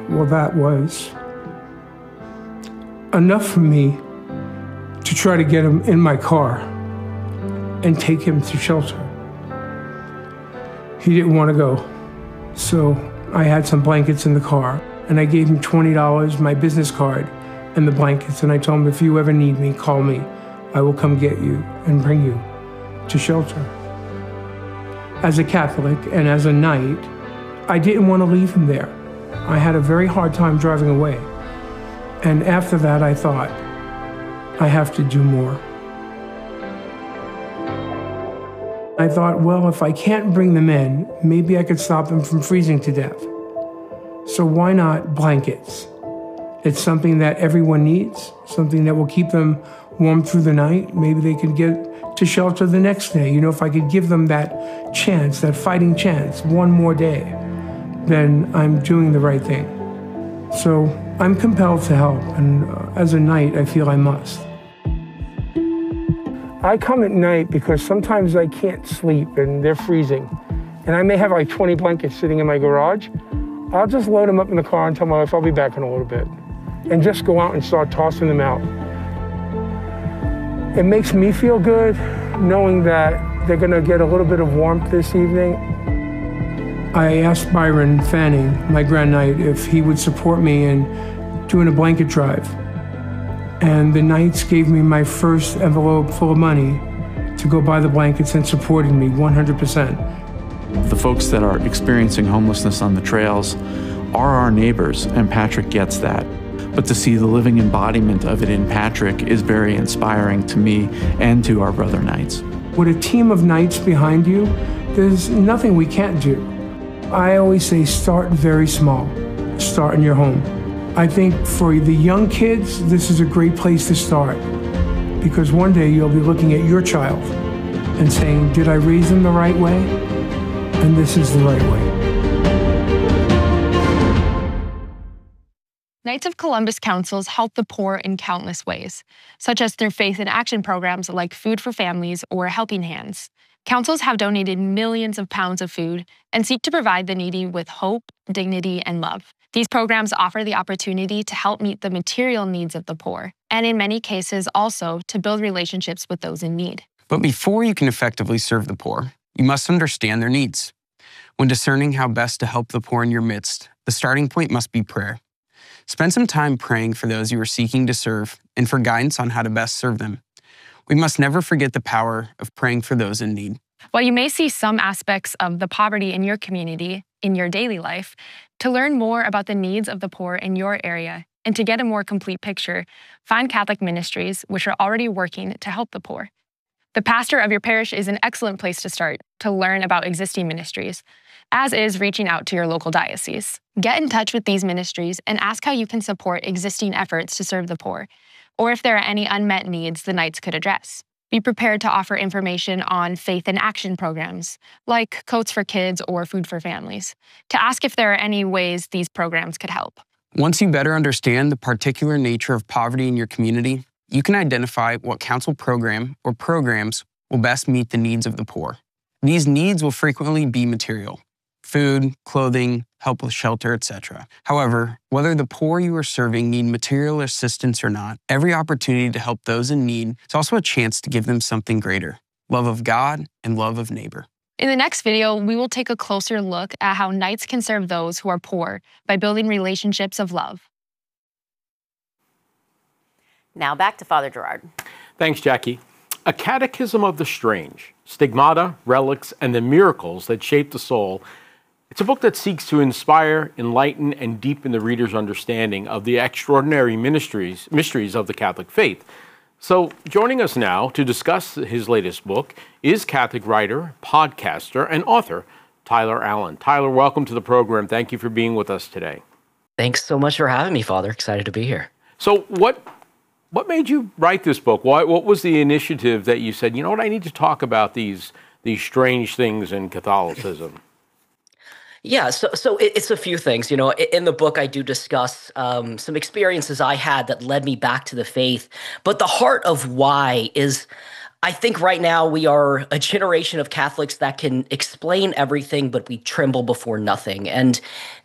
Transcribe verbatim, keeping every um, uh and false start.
Well, that was enough for me to try to get him in my car and take him to shelter. He didn't want to go. So I had some blankets in the car, and I gave him twenty dollars, my business card, and the blankets, and I told him, if you ever need me, call me. I will come get you and bring you to shelter. As a Catholic and as a knight, I didn't want to leave him there. I had a very hard time driving away. And after that, I thought, I have to do more. I thought, well, if I can't bring them in, maybe I could stop them from freezing to death. So why not blankets? It's something that everyone needs, something that will keep them warm through the night. Maybe they could get to shelter the next day. You know, if I could give them that chance, that fighting chance, one more day, then I'm doing the right thing. So I'm compelled to help, and uh, as a knight, I feel I must. I come at night because sometimes I can't sleep and they're freezing. And I may have like twenty blankets sitting in my garage. I'll just load them up in the car and tell my wife I'll be back in a little bit. And just go out and start tossing them out. It makes me feel good knowing that they're gonna get a little bit of warmth this evening. I asked Byron Fanning, my Grand Knight, if he would support me in doing a blanket drive. And the Knights gave me my first envelope full of money to go buy the blankets and supported me one hundred percent. The folks that are experiencing homelessness on the trails are our neighbors, and Patrick gets that. But to see the living embodiment of it in Patrick is very inspiring to me and to our brother Knights. With a team of Knights behind you, there's nothing we can't do. I always say start very small. Start in your home. I think for the young kids, this is a great place to start, because one day you'll be looking at your child and saying, did I raise them the right way? And this is the right way. Knights of Columbus councils help the poor in countless ways, such as through faith and action programs like Food for Families or Helping Hands. Councils have donated millions of pounds of food and seek to provide the needy with hope, dignity, and love. These programs offer the opportunity to help meet the material needs of the poor, and in many cases also to build relationships with those in need. But before you can effectively serve the poor, you must understand their needs. When discerning how best to help the poor in your midst, the starting point must be prayer. Spend some time praying for those you are seeking to serve and for guidance on how to best serve them. We must never forget the power of praying for those in need. While you may see some aspects of the poverty in your community, in your daily life, to learn more about the needs of the poor in your area and to get a more complete picture, find Catholic ministries which are already working to help the poor. The pastor of your parish is an excellent place to start to learn about existing ministries, as is reaching out to your local diocese. Get in touch with these ministries and ask how you can support existing efforts to serve the poor, or if there are any unmet needs the Knights could address. Be prepared to offer information on faith and action programs, like Coats for Kids or Food for Families, to ask if there are any ways these programs could help. Once you better understand the particular nature of poverty in your community, you can identify what council program or programs will best meet the needs of the poor. These needs will frequently be material: food, clothing, help with shelter, et cetera. However, whether the poor you are serving need material assistance or not, every opportunity to help those in need is also a chance to give them something greater: love of God and love of neighbor. In the next video, we will take a closer look at how Knights can serve those who are poor by building relationships of love. Now back to Father Gerard. Thanks, Jackie. A Catechism of the Strange: Stigmata, Relics, and the Miracles That Shape the Soul. It's a book that seeks to inspire, enlighten, and deepen the reader's understanding of the extraordinary mysteries, mysteries of the Catholic faith. So joining us now to discuss his latest book is Catholic writer, podcaster, and author Tyler Allen. Tyler, welcome to the program. Thank you for being with us today. Thanks so much for having me, Father. Excited to be here. So what what made you write this book? What, what was the initiative that you said, you know what, I need to talk about these, these strange things in Catholicism? Yeah, so so it, it's a few things. You know, in the book, I do discuss um, some experiences I had that led me back to the faith. But the heart of why is, I think right now we are a generation of Catholics that can explain everything, but we tremble before nothing. And